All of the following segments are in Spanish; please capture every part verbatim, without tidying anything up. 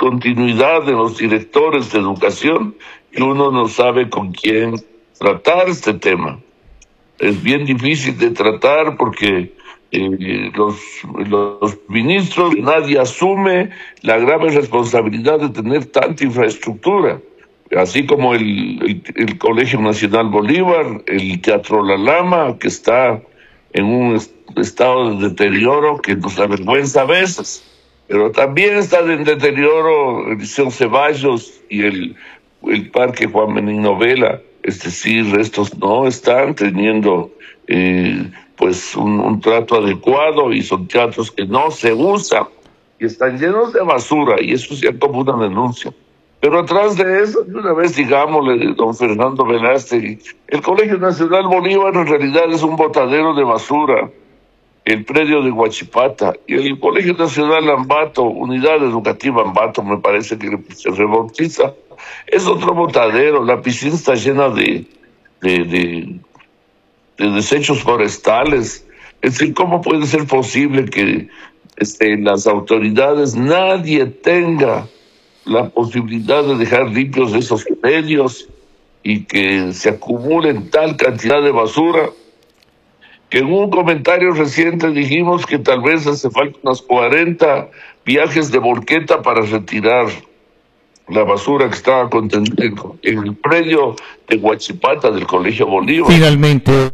discontinuidad en los directores de educación y uno no sabe con quién tratar este tema. Es bien difícil de tratar porque eh, los, los ministros, nadie asume la grave responsabilidad de tener tanta infraestructura, así como el, el, el Colegio Nacional Bolívar, el Teatro La Lama, que está en un estado de deterioro que nos avergüenza a veces, pero también está en deterioro el Liceo Ceballos y el, el Parque Juan Benigno Vela. Es decir, estos no están teniendo eh, pues un, un trato adecuado y son teatros que no se usan y están llenos de basura, y eso sí es como una denuncia. Pero atrás de eso, de una vez digámosle, don Fernando Velázquez, el Colegio Nacional Bolívar en realidad es un botadero de basura, el predio de Huachipata, y el Colegio Nacional Ambato, Unidad Educativa Ambato, me parece que se rebautiza, es otro botadero. La piscina está llena de, de, de, de desechos forestales. Es decir, ¿cómo puede ser posible que este, las autoridades, nadie tenga la posibilidad de dejar limpios esos medios y que se acumulen tal cantidad de basura? Que en un comentario reciente dijimos que tal vez hace falta unas cuarenta viajes de volqueta para retirar la basura que estaba contenida en el predio de Huachipata del Colegio Bolívar. Finalmente,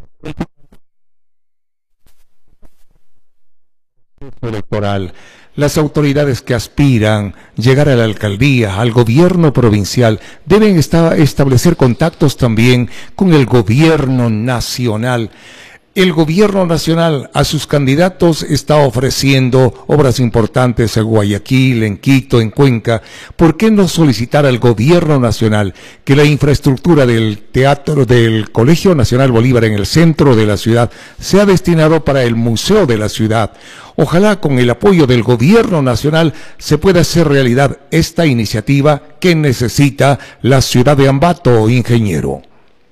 electoral, las autoridades que aspiran llegar a la alcaldía, al gobierno provincial, deben esta- establecer contactos también con el gobierno nacional. El gobierno nacional a sus candidatos está ofreciendo obras importantes en Guayaquil, en Quito, en Cuenca. ¿Por qué no solicitar al gobierno nacional que la infraestructura del teatro del Colegio Nacional Bolívar en el centro de la ciudad sea destinado para el museo de la ciudad? Ojalá con el apoyo del gobierno nacional se pueda hacer realidad esta iniciativa que necesita la ciudad de Ambato, ingeniero.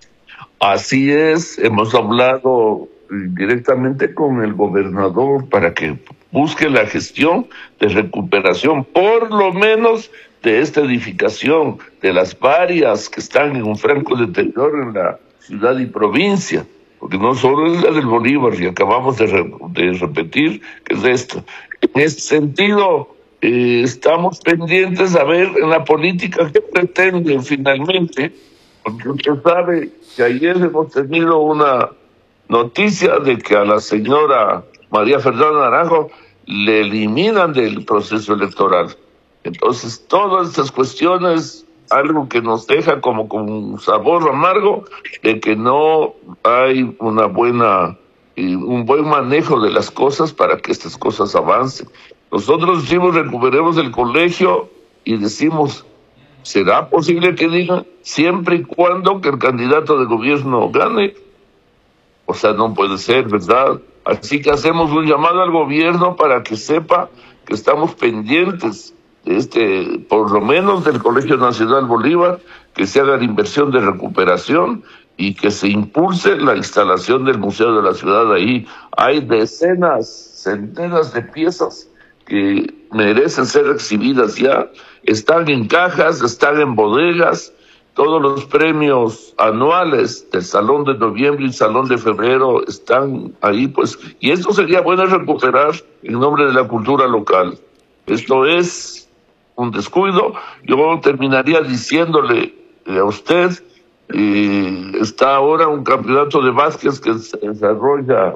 Así es, hemos hablado directamente con el gobernador para que busque la gestión de recuperación, por lo menos de esta edificación, de las varias que están en un franco deterioro en la ciudad y provincia, porque no solo es la del Bolívar, y acabamos de, re- de repetir que es esto. En ese sentido, eh, estamos pendientes a ver en la política qué pretenden finalmente, porque usted sabe que ayer hemos tenido una noticia de que a la señora María Fernanda Naranjo le eliminan del proceso electoral. Entonces, todas estas cuestiones, algo que nos deja como con un sabor amargo de que no hay una buena, eh, un buen manejo de las cosas para que estas cosas avancen. Nosotros decimos recuperemos el colegio y decimos, ¿será posible que digan siempre y cuando que el candidato de gobierno gane? O sea, no puede ser, ¿verdad? Así que hacemos un llamado al gobierno para que sepa que estamos pendientes de este, por lo menos del Colegio Nacional Bolívar, que se haga la inversión de recuperación y que se impulse la instalación del Museo de la Ciudad ahí. Hay decenas, centenas de piezas que merecen ser exhibidas ya, están en cajas, están en bodegas. Todos los premios anuales del Salón de Noviembre y Salón de Febrero están ahí, pues, y esto sería bueno recuperar en nombre de la cultura local. Esto es un descuido. Yo terminaría diciéndole eh, a usted, eh, está ahora un campeonato de básquet que se desarrolla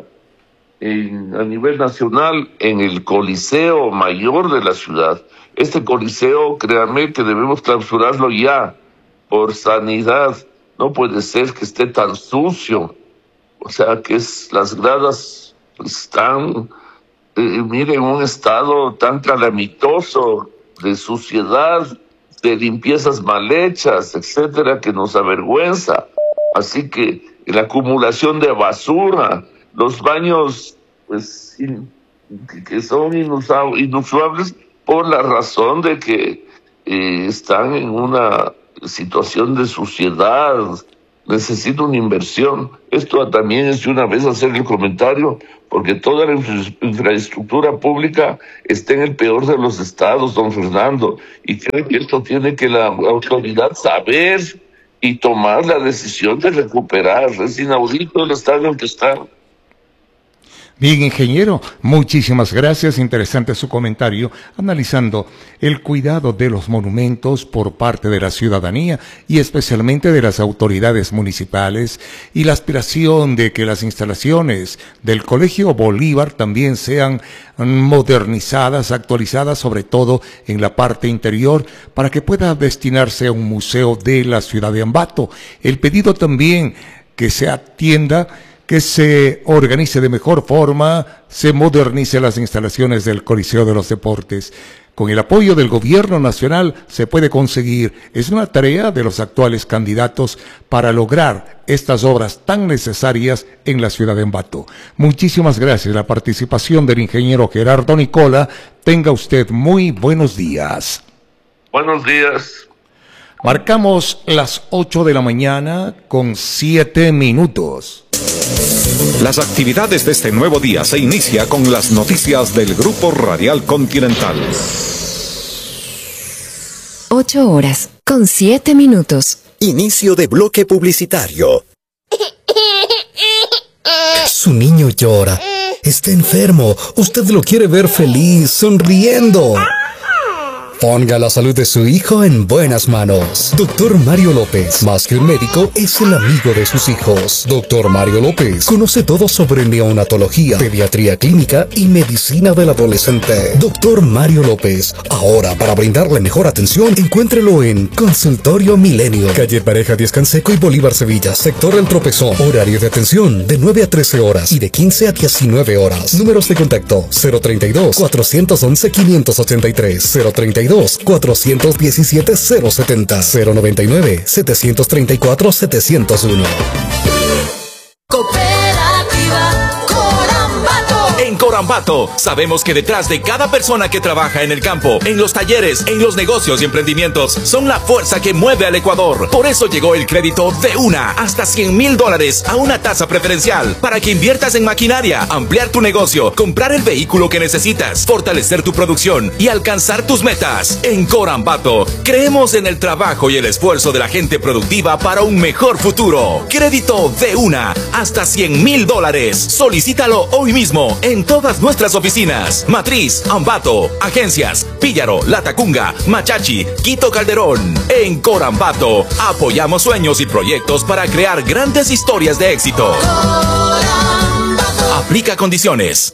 en, a nivel nacional en el Coliseo Mayor de la ciudad. Este coliseo, créanme que debemos clausurarlo ya, por sanidad. No puede ser que esté tan sucio. O sea, que es, las gradas están, eh, miren, en un estado tan calamitoso de suciedad, de limpiezas mal hechas, etcétera, que nos avergüenza. Así que la acumulación de basura, los baños, pues, in, que son inusa- inusuables por la razón de que eh, están en una situación de suciedad, necesita una inversión. Esto también es de una vez hacer el comentario, porque toda la infra infraestructura pública está en el peor de los estados, don Fernando, y creo que esto tiene que la autoridad saber y tomar la decisión de recuperar. Es inaudito el estado en que está. Bien, ingeniero, muchísimas gracias. Interesante su comentario, analizando el cuidado de los monumentos por parte de la ciudadanía y especialmente de las autoridades municipales, y la aspiración de que las instalaciones del Colegio Bolívar también sean modernizadas, actualizadas, sobre todo en la parte interior, para que pueda destinarse a un museo de la ciudad de Ambato. El pedido también que se atienda, que se organice de mejor forma, se modernice las instalaciones del Coliseo de los Deportes. Con el apoyo del gobierno nacional se puede conseguir. Es una tarea de los actuales candidatos para lograr estas obras tan necesarias en la ciudad de Ambato. Muchísimas gracias. La participación del ingeniero Gerardo Nicola. Tenga usted muy buenos días. Buenos días. Marcamos las ocho de la mañana con siete minutos. Las actividades de este nuevo día se inicia con las noticias del Grupo Radial Continental. Ocho horas con siete minutos. Inicio de bloque publicitario. Su niño llora. Está enfermo. Usted lo quiere ver feliz, sonriendo. Ponga la salud de su hijo en buenas manos. Doctor Mario López, más que un médico, es el amigo de sus hijos. Doctor Mario López conoce todo sobre neonatología, pediatría clínica y medicina del adolescente. Doctor Mario López, ahora para brindarle mejor atención, encuéntrelo en Consultorio Milenio, calle Pareja Díaz Canseco y Bolívar Sevilla, sector El Tropezón. Horario de atención de nueve a trece horas y de quince a diecinueve horas. Números de contacto cero treinta y dos, cuatrocientos once, quinientos ochenta y tres, cero treinta y dos, cuatrocientos diecisiete, cero setenta, cero noventa y nueve, setecientos treinta y cuatro, setecientos uno. Cooperativa Corambato. En Corambato sabemos que detrás de cada persona que trabaja en el campo, en los talleres, en los negocios y emprendimientos, son la fuerza que mueve al Ecuador. Por eso llegó el crédito de una hasta cien mil dólares a una tasa preferencial para que inviertas en maquinaria, ampliar tu negocio, comprar el vehículo que necesitas, fortalecer tu producción y alcanzar tus metas. En Corambato creemos en el trabajo y el esfuerzo de la gente productiva para un mejor futuro. Crédito de una hasta cien mil dólares. Solicítalo hoy mismo en todas nuestras oficinas. Matriz, Ambato, agencias, Píllaro, Latacunga, Machachi, Quito, Calderón. En Corambato apoyamos sueños y proyectos para crear grandes historias de éxito. Aplica condiciones.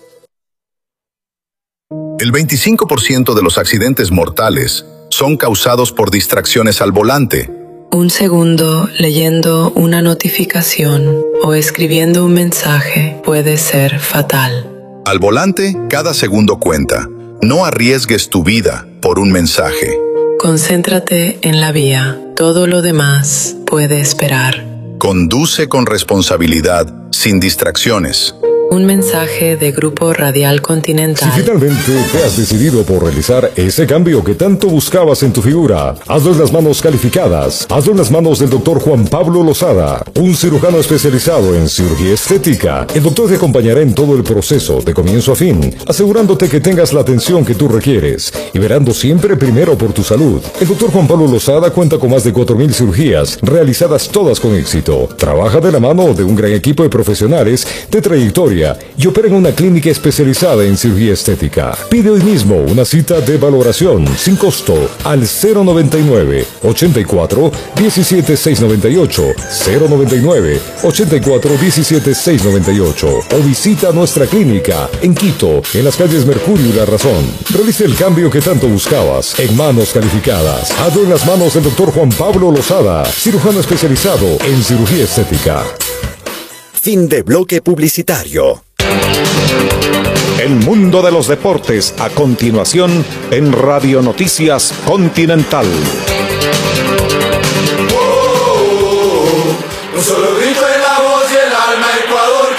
El veinticinco por ciento de los accidentes mortales son causados por distracciones al volante. Un segundo leyendo una notificación o escribiendo un mensaje puede ser fatal. Al volante, cada segundo cuenta. No arriesgues tu vida por un mensaje. Concéntrate en la vía. Todo lo demás puede esperar. Conduce con responsabilidad, sin distracciones. Un mensaje de Grupo Radial Continental. Si finalmente te has decidido por realizar ese cambio que tanto buscabas en tu figura, hazlo en las manos calificadas. Hazlo en las manos del doctor Juan Pablo Lozada, un cirujano especializado en cirugía estética. El doctor te acompañará en todo el proceso, de comienzo a fin, asegurándote que tengas la atención que tú requieres y verando siempre primero por tu salud. El doctor Juan Pablo Lozada cuenta con más de cuatro mil cirugías, realizadas todas con éxito. Trabaja de la mano de un gran equipo de profesionales de trayectoria y opera en una clínica especializada en cirugía estética. Pide hoy mismo una cita de valoración sin costo al cero noventa y nueve, ochenta y cuatro, diecisiete, seiscientos noventa y ocho, cero noventa y nueve, ochenta y cuatro, diecisiete, seiscientos noventa y ocho o visita nuestra clínica en Quito, en las calles Mercurio y La Razón. Realice el cambio que tanto buscabas en manos calificadas. Hazlo en las manos del doctor Juan Pablo Lozada, cirujano especializado en cirugía estética. Fin de bloque publicitario. El mundo de los deportes a continuación en Radio Noticias Continental. Un solo grito en la voz y el alma, Ecuador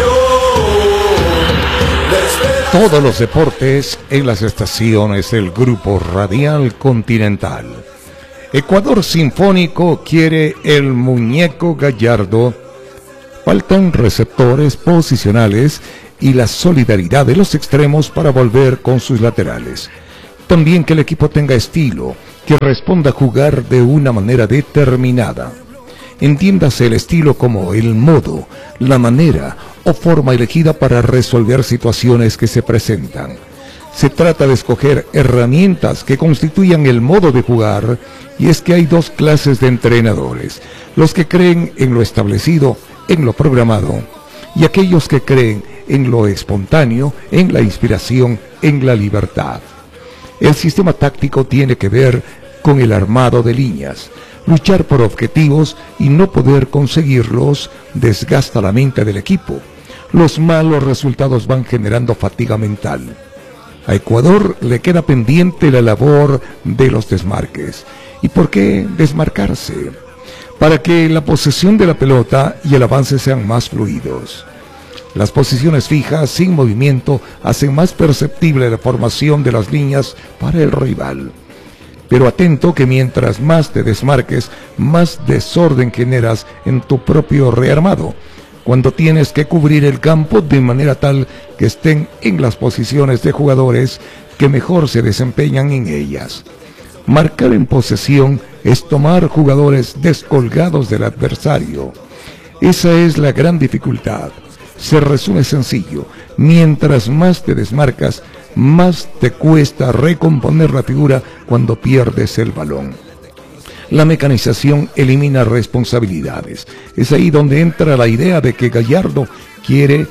campeón. Todos los deportes en las estaciones del Grupo Radial Continental. Ecuador Sinfónico quiere el muñeco Gallardo. Faltan receptores posicionales y la solidaridad de los extremos para volver con sus laterales. También que el equipo tenga estilo, que responda a jugar de una manera determinada. Entiéndase el estilo como el modo, la manera o forma elegida para resolver situaciones que se presentan. Se trata de escoger herramientas que constituyan el modo de jugar, y es que hay dos clases de entrenadores: los que creen en lo establecido, en lo programado, y aquellos que creen en lo espontáneo, en la inspiración, en la libertad. El sistema táctico tiene que ver con el armado de líneas. Luchar por objetivos y no poder conseguirlos desgasta la mente del equipo. Los malos resultados van generando fatiga mental. A Ecuador le queda pendiente la labor de los desmarques. ¿Y por qué desmarcarse? Para que la posesión de la pelota y el avance sean más fluidos. Las posiciones fijas, sin movimiento, hacen más perceptible la formación de las líneas para el rival. Pero atento que mientras más te desmarques, más desorden generas en tu propio rearmado, cuando tienes que cubrir el campo de manera tal que estén en las posiciones de jugadores que mejor se desempeñan en ellas. Marcar en posesión es tomar jugadores descolgados del adversario. Esa es la gran dificultad. Se resume sencillo: mientras más te desmarcas, más te cuesta recomponer la figura cuando pierdes el balón. La mecanización elimina responsabilidades. Es ahí donde entra la idea de que Gallardo quiere,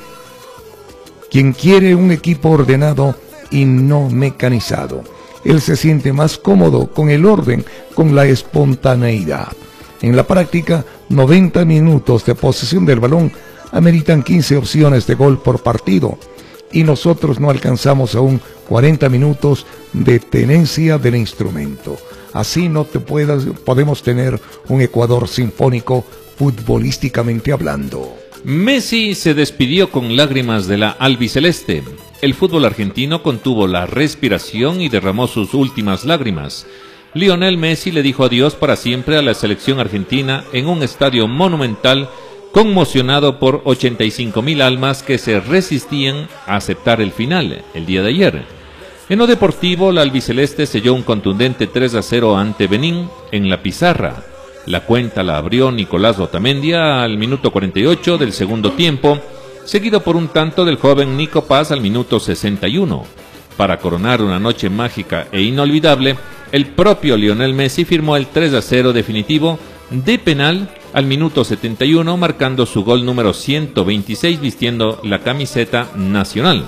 quien quiere un equipo ordenado y no mecanizado. Él se siente más cómodo con el orden, con la espontaneidad. En la práctica, noventa minutos de posesión del balón ameritan quince opciones de gol por partido, y nosotros no alcanzamos aún cuarenta minutos de tenencia del instrumento. Así no te puedas, podemos tener un Ecuador sinfónico futbolísticamente hablando. Messi se despidió con lágrimas de la albiceleste. El fútbol argentino contuvo la respiración y derramó sus últimas lágrimas. Lionel Messi le dijo adiós para siempre a la selección argentina en un estadio monumental, conmocionado por ochenta y cinco mil almas que se resistían a aceptar el final el día de ayer. En lo deportivo, la albiceleste selló un contundente tres a cero ante Benín en la pizarra. La cuenta la abrió Nicolás Otamendia al minuto cuarenta y ocho del segundo tiempo, seguido por un tanto del joven Nico Paz al minuto sesenta y uno. Para coronar una noche mágica e inolvidable, el propio Lionel Messi firmó el tres a cero definitivo de penal al minuto setenta y uno, marcando su gol número ciento veintiséis vistiendo la camiseta nacional.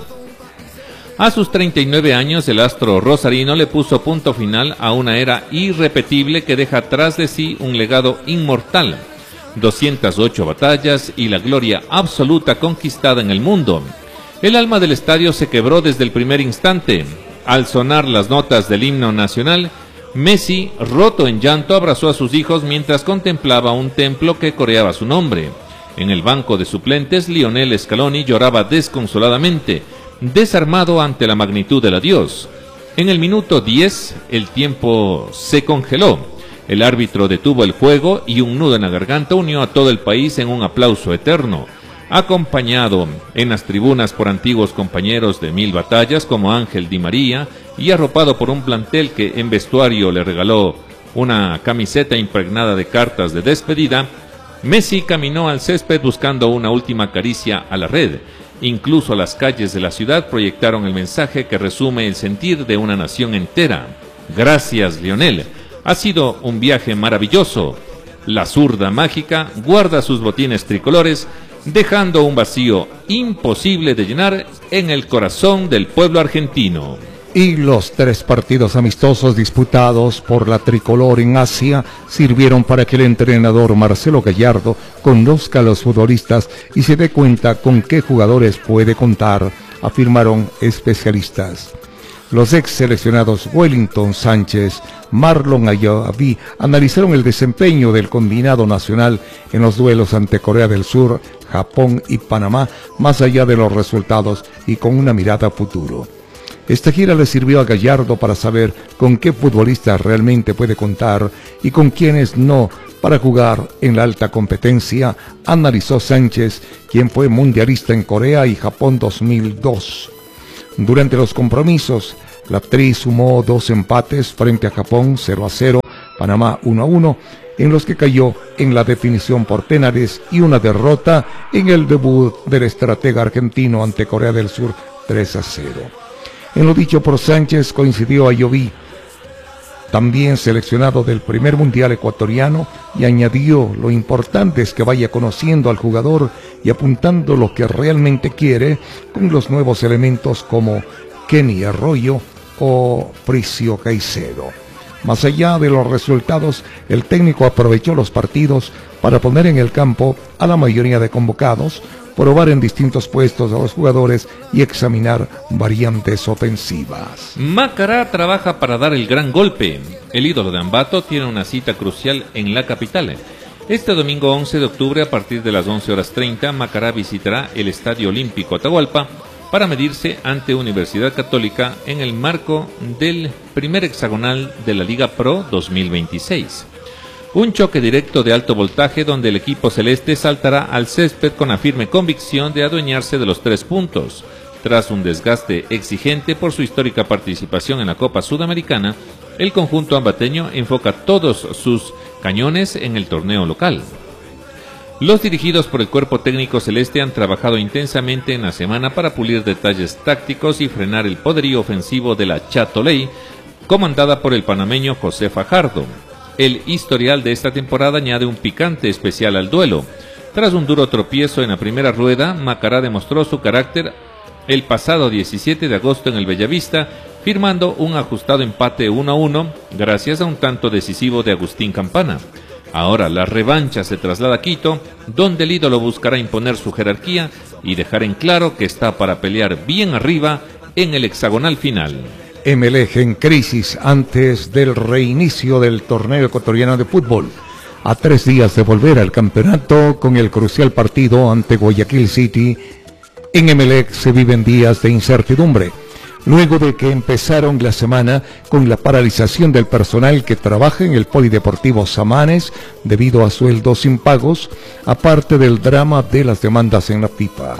A sus treinta y nueve años, el astro rosarino le puso punto final a una era irrepetible que deja atrás de sí un legado inmortal, doscientas ocho batallas y la gloria absoluta conquistada en el mundo. El alma del estadio se quebró desde el primer instante. Al sonar las notas del himno nacional, Messi, roto en llanto, abrazó a sus hijos mientras contemplaba un templo que coreaba su nombre. En el banco de suplentes, Lionel Scaloni lloraba desconsoladamente, desarmado ante la magnitud del adiós. En el minuto diez, el tiempo se congeló. El árbitro detuvo el juego y un nudo en la garganta unió a todo el país en un aplauso eterno. Acompañado en las tribunas por antiguos compañeros de mil batallas como Ángel Di María y arropado por un plantel que en vestuario le regaló una camiseta impregnada de cartas de despedida, Messi caminó al césped buscando una última caricia a la red. Incluso las calles de la ciudad proyectaron el mensaje que resume el sentir de una nación entera. Gracias, Lionel. Ha sido un viaje maravilloso. La zurda mágica guarda sus botines tricolores, dejando un vacío imposible de llenar en el corazón del pueblo argentino. Y los tres partidos amistosos disputados por la tricolor en Asia sirvieron para que el entrenador Marcelo Gallardo conozca a los futbolistas y se dé cuenta con qué jugadores puede contar, afirmaron especialistas. Los ex seleccionados Wellington Sánchez, Marlon Ayaví analizaron el desempeño del combinado nacional en los duelos ante Corea del Sur, Japón y Panamá, más allá de los resultados y con una mirada a futuro. Esta gira le sirvió a Gallardo para saber con qué futbolistas realmente puede contar y con quienes no para jugar en la alta competencia, analizó Sánchez, quien fue mundialista en Corea y Japón dos mil dos. Durante los compromisos, la Tri sumó dos empates frente a Japón cero a cero, Panamá uno a uno, en los que cayó en la definición por penales, y una derrota en el debut del estratega argentino ante Corea del Sur tres a cero. En lo dicho por Sánchez coincidió Ayoví, también seleccionado del primer mundial ecuatoriano, y añadió lo importante es que vaya conociendo al jugador y apuntando lo que realmente quiere con los nuevos elementos como Kenny Arroyo o Fricio Caicedo. Más allá de los resultados, el técnico aprovechó los partidos para poner en el campo a la mayoría de convocados, probar en distintos puestos a los jugadores y examinar variantes ofensivas. Macará trabaja para dar el gran golpe. El ídolo de Ambato tiene una cita crucial en la capital. Este domingo once de octubre, a partir de las once horas treinta, Macará visitará el Estadio Olímpico Atahualpa para medirse ante Universidad Católica en el marco del primer hexagonal de la Liga Pro dos mil veintiséis. Un choque directo de alto voltaje donde el equipo celeste saltará al césped con la firme convicción de adueñarse de los tres puntos. Tras un desgaste exigente por su histórica participación en la Copa Sudamericana, el conjunto ambateño enfoca todos sus cañones en el torneo local. Los dirigidos por el cuerpo técnico celeste han trabajado intensamente en la semana para pulir detalles tácticos y frenar el poderío ofensivo de la Chatoley, comandada por el panameño José Fajardo. El historial de esta temporada añade un picante especial al duelo. Tras un duro tropiezo en la primera rueda, Macará demostró su carácter el pasado diecisiete de agosto en el Bellavista, firmando un ajustado empate uno a uno gracias a un tanto decisivo de Agustín Campana. Ahora la revancha se traslada a Quito, donde el ídolo buscará imponer su jerarquía y dejar en claro que está para pelear bien arriba en el hexagonal final. Emelec en crisis antes del reinicio del torneo ecuatoriano de fútbol. A tres días de volver al campeonato con el crucial partido ante Guayaquil City, en Emelec se viven días de incertidumbre, luego de que empezaron la semana con la paralización del personal que trabaja en el Polideportivo Samanes debido a sueldos impagos, aparte del drama de las demandas en la FIFA.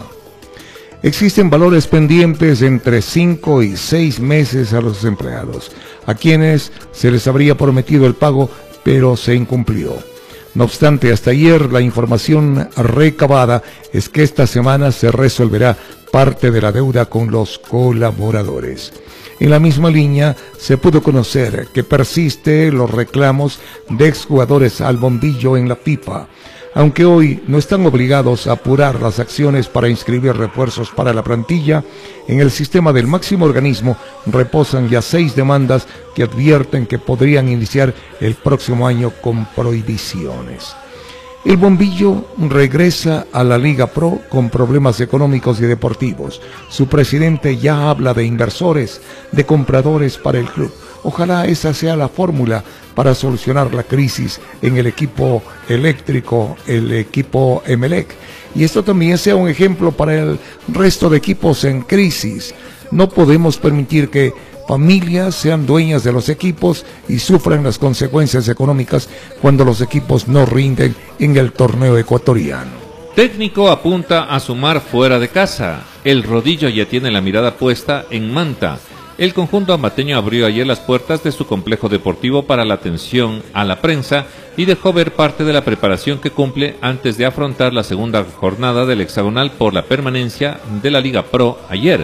Existen valores pendientes entre cinco y seis meses a los empleados, a quienes se les habría prometido el pago, pero se incumplió. No obstante, hasta ayer la información recabada es que esta semana se resolverá parte de la deuda con los colaboradores. En la misma línea, se pudo conocer que persiste los reclamos de exjugadores al bombillo en la FIFA. Aunque hoy no están obligados a apurar las acciones para inscribir refuerzos para la plantilla, en el sistema del máximo organismo reposan ya seis demandas que advierten que podrían iniciar el próximo año con prohibiciones. El bombillo regresa a la Liga Pro con problemas económicos y deportivos. Su presidente ya habla de inversores, de compradores para el club. Ojalá esa sea la fórmula para solucionar la crisis en el equipo eléctrico, el equipo Emelec. Y esto también sea un ejemplo para el resto de equipos en crisis. No podemos permitir que familias sean dueñas de los equipos y sufran las consecuencias económicas cuando los equipos no rinden en el torneo ecuatoriano. Técnico apunta a sumar fuera de casa. El rodillo ya tiene la mirada puesta en Manta. El conjunto ambateño abrió ayer las puertas de su complejo deportivo para la atención a la prensa y dejó ver parte de la preparación que cumple antes de afrontar la segunda jornada del hexagonal por la permanencia de la Liga Pro ayer.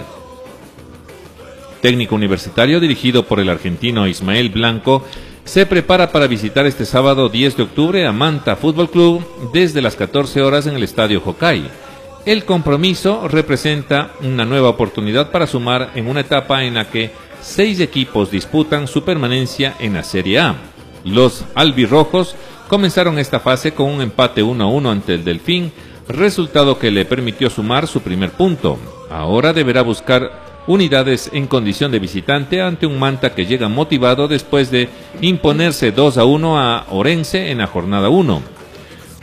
Técnico universitario dirigido por el argentino Ismael Blanco se prepara para visitar este sábado diez de octubre a Manta Fútbol Club desde las catorce horas en el Estadio Jocay. El compromiso representa una nueva oportunidad para sumar en una etapa en la que seis equipos disputan su permanencia en la Serie A. Los albirrojos comenzaron esta fase con un empate uno a uno ante el Delfín, resultado que le permitió sumar su primer punto. Ahora deberá buscar unidades en condición de visitante ante un Manta que llega motivado después de imponerse dos a uno a Orense en la jornada uno.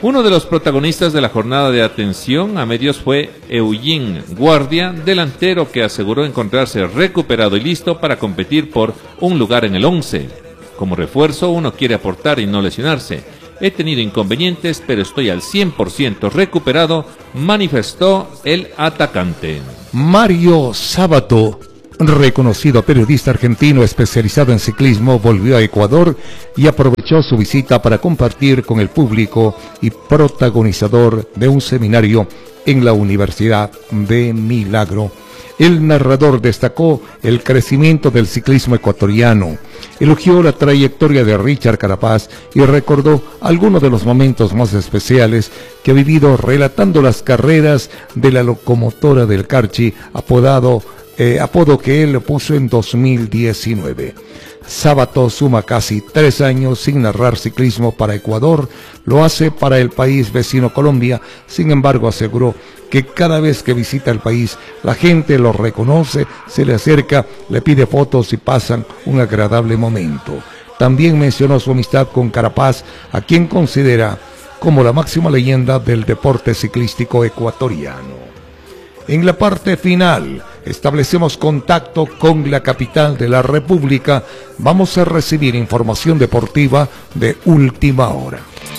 Uno de los protagonistas de la jornada de atención a medios fue Eugene Guardia, delantero que aseguró encontrarse recuperado y listo para competir por un lugar en el once. Como refuerzo, uno quiere aportar y no lesionarse. He tenido inconvenientes, pero estoy al cien por ciento recuperado, manifestó el atacante. Mario Sabato, reconocido periodista argentino especializado en ciclismo, volvió a Ecuador y aprovechó su visita para compartir con el público y protagonizador de un seminario en la Universidad de Milagro. El narrador destacó el crecimiento del ciclismo ecuatoriano, elogió la trayectoria de Richard Carapaz y recordó algunos de los momentos más especiales que ha vivido relatando las carreras de la locomotora del Carchi, apodado Eh, apodo que él puso en dos mil diecinueve. Sabato suma casi tres años sin narrar ciclismo para Ecuador, lo hace para el país vecino Colombia. Sin embargo, aseguró que cada vez que visita el país, la gente lo reconoce, se le acerca, le pide fotos y pasan un agradable momento. También mencionó su amistad con Carapaz, a quien considera como la máxima leyenda del deporte ciclístico ecuatoriano. En la parte final, establecemos contacto con la capital de la República. Vamos a recibir información deportiva de última hora.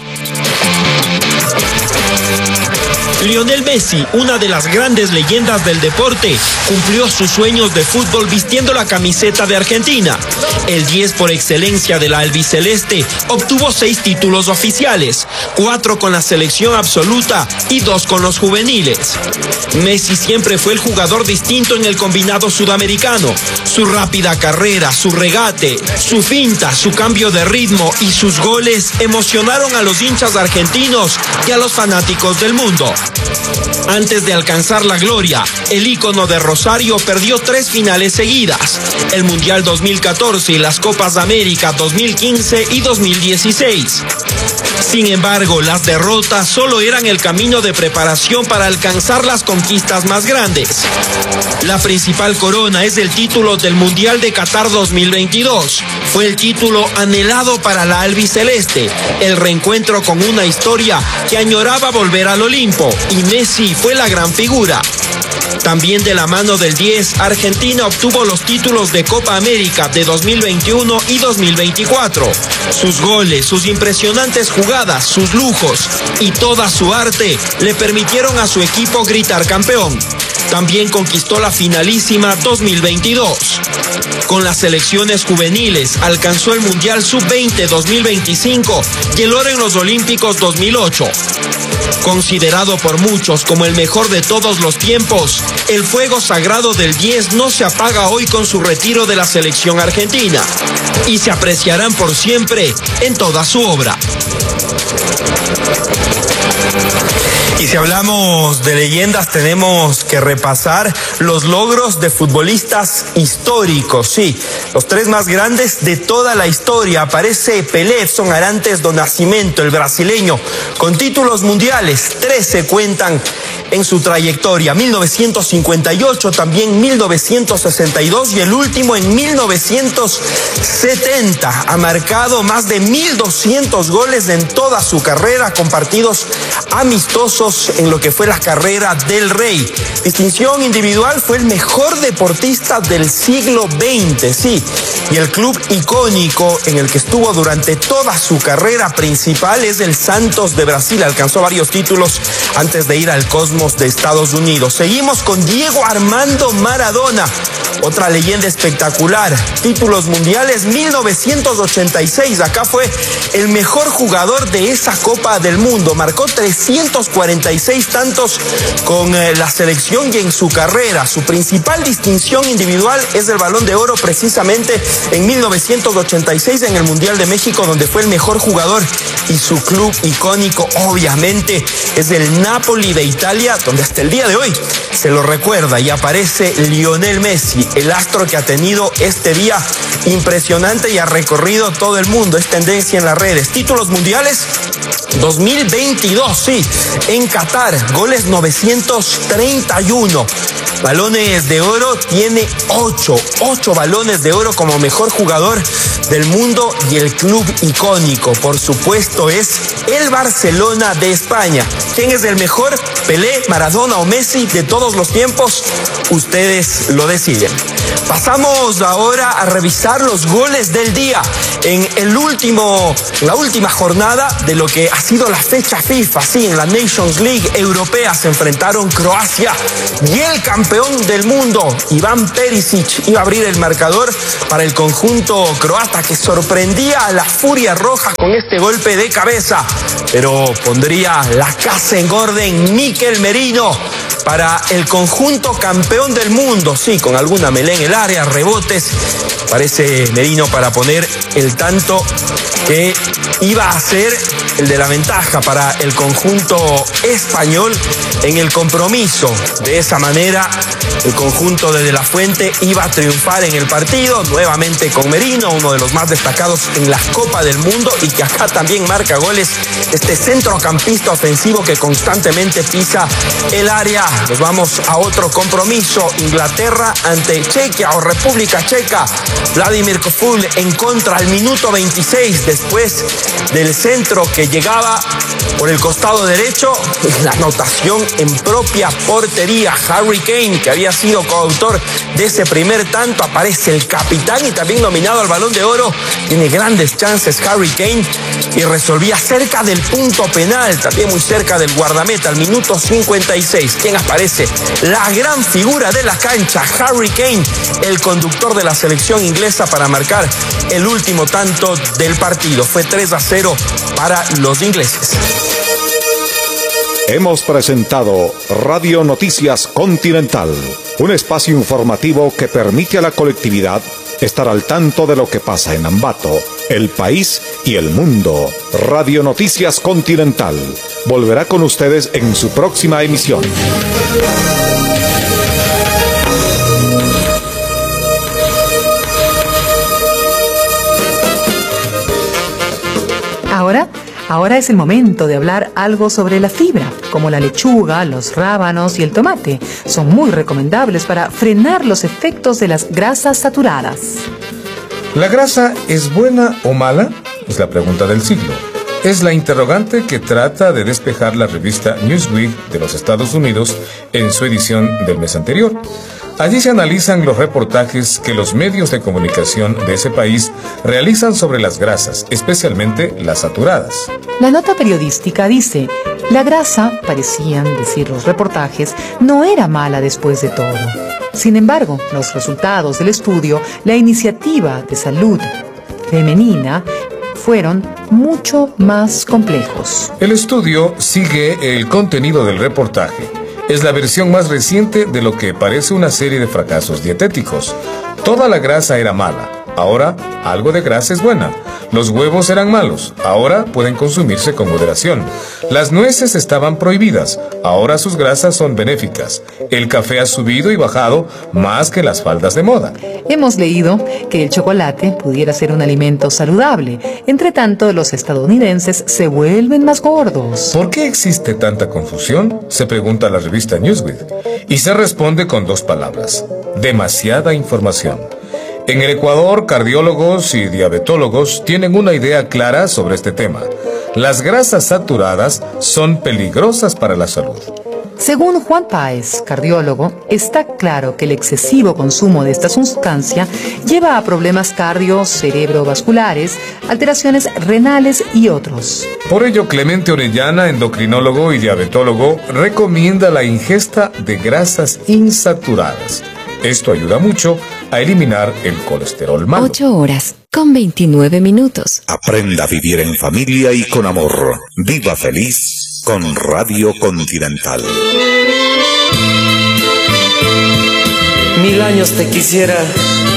Lionel Messi, una de las grandes leyendas del deporte, cumplió sus sueños de fútbol vistiendo la camiseta de Argentina. El diez por excelencia de la albiceleste obtuvo seis títulos oficiales, cuatro con la selección absoluta y dos con los juveniles. Messi siempre fue el jugador distinto en el combinado sudamericano. Su rápida carrera, su regate, su finta, su cambio de ritmo y sus goles emocionaron a los hinchas argentinos y a los fanáticos del mundo. Antes de alcanzar la gloria, el ícono de Rosario perdió tres finales seguidas, el Mundial dos mil catorce y las Copas América dos mil quince y dos mil dieciséis. Sin embargo, las derrotas solo eran el camino de preparación para alcanzar las conquistas más grandes. La principal corona es el título del Mundial de Qatar dos mil veintidós. Fue el título anhelado para la albiceleste, el reencuentro con una historia que añoraba volver al Olimpo, y Messi fue la gran figura. También de la mano del diez, Argentina obtuvo los títulos de Copa América de dos mil veintiuno y dos mil veinticuatro. Sus goles, sus impresionantes jugadas, sus lujos y toda su arte le permitieron a su equipo gritar campeón. También conquistó la finalísima dos mil veintidós. Con las selecciones juveniles alcanzó el Mundial sub veinte dos mil veinticinco y el oro en los Olímpicos dos mil ocho. Considerado por muchos como el mejor de todos los tiempos, el fuego sagrado del diez no se apaga hoy con su retiro de la selección argentina y se apreciarán por siempre en toda su obra. Y si hablamos de leyendas, tenemos que repasar los logros de futbolistas históricos. Sí, los tres más grandes de toda la historia. Aparece Pelé, Edson Arantes do Nascimento, el brasileño, con títulos mundiales. Trece cuentan en su trayectoria. mil novecientos cincuenta y ocho, también mil novecientos sesenta y dos y el último en mil novecientos setenta. Ha marcado más de mil doscientos goles en toda su carrera con partidos amistosos en lo que fue la carrera del Rey. Distinción individual, fue el mejor deportista del siglo veinte, sí. Y el club icónico en el que estuvo durante toda su carrera principal es el Santos de Brasil. Alcanzó varios títulos antes de ir al Cosmos de Estados Unidos. Seguimos con Diego Armando Maradona, otra leyenda espectacular. Títulos mundiales mil novecientos ochenta y seis. Acá fue el mejor jugador de esa Copa del Mundo. Marcó trescientos cuarenta y seis tantos con eh, la selección y en su carrera. Su principal distinción individual es el Balón de Oro, precisamente en mil novecientos ochenta y seis en el Mundial de México, donde fue el mejor jugador. Y su club icónico, obviamente, es el Napoli de Italia, donde hasta el día de hoy se lo recuerda y aparece Lionel Messi, el astro que ha tenido este día impresionante y ha recorrido todo el mundo. Es tendencia en las redes. Títulos mundiales dos mil veintidós, sí, en Qatar, goles novecientos treinta y uno. balones de oro, tiene ocho, ocho balones de oro como mejor jugador del mundo, y el club icónico, por supuesto, es el Barcelona de España. ¿Quién es el mejor? ¿Pelé, Maradona o Messi de todos los tiempos? Ustedes lo deciden. Pasamos ahora a revisar los goles del día en el último, la última jornada de lo que ha sido la fecha FIFA. Sí, en la Nations League europea se enfrentaron Croacia y el campeón del mundo, Iván Perisic, iba a abrir el marcador para el conjunto croata, que sorprendía a la Furia Roja con este golpe de cabeza, pero pondría la casa en orden Mikel Merino para el conjunto campeón del mundo. Sí, con alguna melé en el área, rebotes, parece Merino para poner el tanto que iba a ser el de la ventaja para el conjunto español en el compromiso. De esa manera, el conjunto de De La Fuente iba a triunfar en el partido, nuevamente con Merino, uno de los más destacados en la Copa del Mundo y que acá también marca goles, este centrocampista ofensivo que constantemente pisa el área. Nos vamos a otro compromiso, Inglaterra ante Chequia o República Checa. Vladimir Koful en contra al minuto veintiséis, después del centro que llegaba por el costado derecho, la anotación en propia portería. Harry Kane, que había sido coautor de ese primer tanto, aparece el capitán y también nominado al Balón de Oro. Tiene grandes chances Harry Kane y resolvía cerca del punto penal, también muy cerca del guardameta, al minuto cincuenta y seis. ¿Quién aparece? La gran figura de la cancha, Harry Kane, el conductor de la selección inglesa, para marcar el último tanto del partido. Fue tres a cero para los ingleses. Hemos presentado Radio Noticias Continental, un espacio informativo que permite a la colectividad estar al tanto de lo que pasa en Ambato, el país y el mundo. Radio Noticias Continental volverá con ustedes en su próxima emisión. Ahora, ahora es el momento de hablar algo sobre la fibra, como la lechuga, los rábanos y el tomate. Son muy recomendables para frenar los efectos de las grasas saturadas. ¿La grasa es buena o mala? Es la pregunta del siglo. Es la interrogante que trata de despejar la revista Newsweek de los Estados Unidos en su edición del mes anterior. Allí se analizan los reportajes que los medios de comunicación de ese país realizan sobre las grasas, especialmente las saturadas. La nota periodística dice: la grasa, parecían decir los reportajes, no era mala después de todo. Sin embargo, los resultados del estudio, la iniciativa de salud femenina, fueron mucho más complejos. El estudio sigue el contenido del reportaje. Es la versión más reciente de lo que parece una serie de fracasos dietéticos. Toda la grasa era mala. Ahora, algo de grasa es buena. Los huevos eran malos. Ahora pueden consumirse con moderación. Las nueces estaban prohibidas. Ahora sus grasas son benéficas. El café ha subido y bajado más que las faldas de moda. Hemos leído que el chocolate pudiera ser un alimento saludable. Entre tanto, los estadounidenses se vuelven más gordos. ¿Por qué existe tanta confusión?, se pregunta la revista Newsweek. Y se responde con dos palabras: demasiada información. En el Ecuador, cardiólogos y diabetólogos tienen una idea clara sobre este tema. Las grasas saturadas son peligrosas para la salud. Según Juan Páez, cardiólogo, está claro que el excesivo consumo de esta sustancia lleva a problemas cardio-cerebrovasculares, alteraciones renales y otros. Por ello, Clemente Orellana, endocrinólogo y diabetólogo, recomienda la ingesta de grasas insaturadas. Esto ayuda mucho a eliminar el colesterol malo. Ocho horas con veintinueve minutos. Aprenda a vivir en familia y con amor. Viva feliz con Radio Continental. Mil años te quisiera